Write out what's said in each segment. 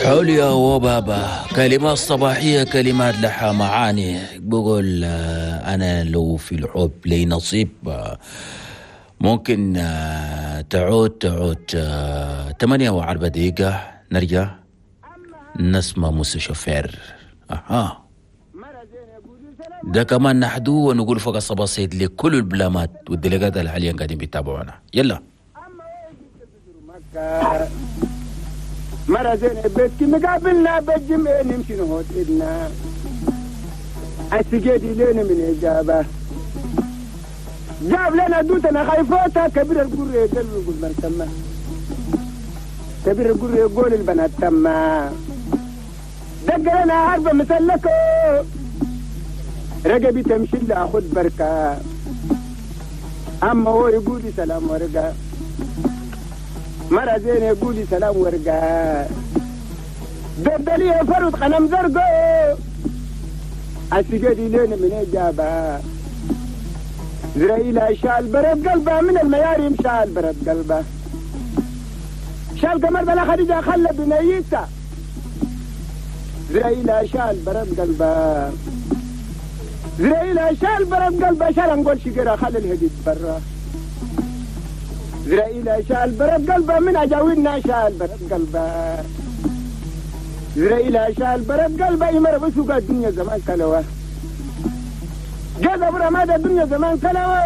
حليا وبابا كلمات صباحية، كلمات لها معاني. بقول أنا لو في الحب لي نصيب ممكن تعود 48 دقيقة نرجع نسمع موسى شوفير. أها ده كمان نحدو ونقول فوق الصبا سيد لكل البلامات والدلقات اللي حاليا قاعدين بيتابعونا. يلا مرة زين بيتك مقابلنا بالجمعة نمشي نهوت إدنا السجيدي لنا من إجابة جاب لنا دوتنا خايفوتا كبير القرية قلب يقول من تما كبير القرية يقول البنات تما دق لنا عربة مسلكو رقبي تمشي لها أخذ بركة أما هو يقول سلام ورقة مرة زين يقولي سلام ورقة دردلية فرد خنم زرقو السجادي لين من إجابة زرائيل شال برد قلبه من المياريم شال برد قلبه شال قمر بلا خديجة خلى بنيته زرائيل شال برد قلبه زرائيل شال برد قلبه شال نقول شقرة خلى الهديد برا زرائيل شال برد قلبه من أجاوينا شال برد قلبه زرائيل شال برد قلبه يمر بسوق الدنيا زمان كلوه جذب رماد الدنيا زمان كلوه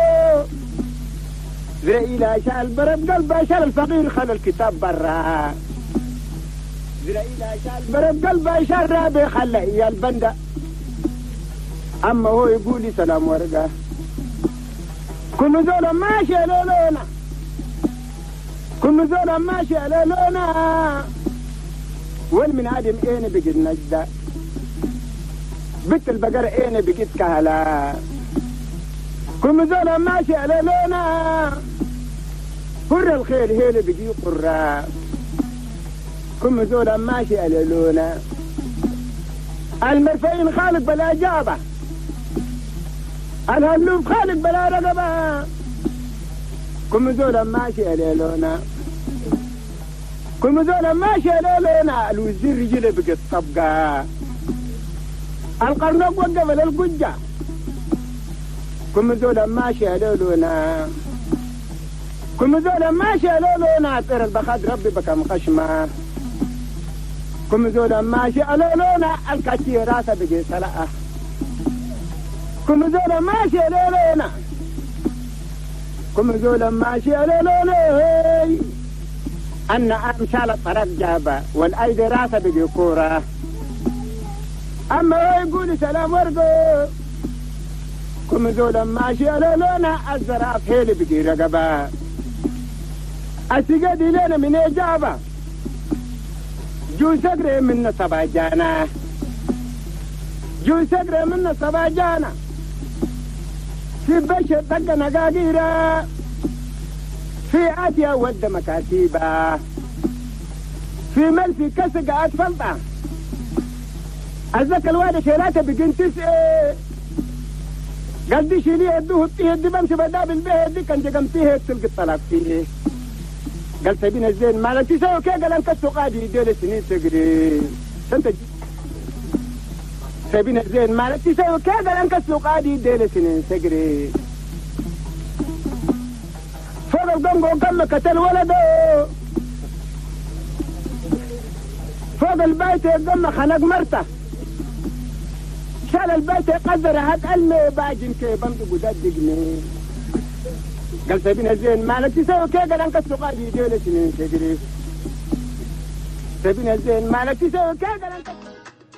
زرائيل شال برد قلبه شال الفقير خلى الكتاب برا زرائيل شال برد قلبه شال رابي خلى إياه البندة أما هو يقول لي سلام ورقة كل زول ماشي لولونا كل زول ماشي على لونا والمن آدم اين بقيت نجدة بنت البقر اين بقيت كهلا كل زول ماشي على لونا قر الخير هي اللي بقي قرة كل زول ماشي على لونا المرفين خالق بلا جابة الهلوف خالق بلا رقبة كل زول ماشي على لونا كل زول ماشي على لونا الوزير رجله بقت طبقة القرنوق وقف للقجة كل زول ماشي على لونا كل زول ماشي على لونا ترى البخاد ربي بكى مخشمة كل زول ماشي على لونا الكاتي راسه بقي سلقة كل زول ماشي على لونا كم زول ماشي على لوني أن أمشال الطرق جابا والأيدي راسه بقي كورة أما هو يقول سلام ورقو كم زول ماشي على لونا الزراف هيلي بقي رقبا السجادي لنا من إجابة جو سقري من صباجانا جو سقري من صباجانا في بشر دق نقاقيرة في آتيا ود مكاتيبة في ملفي كسق أسفلطة أزك الوادة شيلاته بقين تسئي قلدي شيليه يدوه التيه بمشي بداب البيه دي كان جقمتيه تلقى الطلاق فيه قال سبين الزين مالا تساوي كي قال انك السقادي ديل سنين تقري سنت سبين الزين مالا تساوي كي قال انك السقادي ديل سنين تقري فوق القنقو كم كتل ولده فوق البيت يقم خلق مرته شال البيت يقدر هاد ألمي باجن كي بمدو قداد دقني قال سبين الزين مالا تساوي كي قال انك السقادي ديل سنين تقري سبين الزين مالا تساوي كي قال انك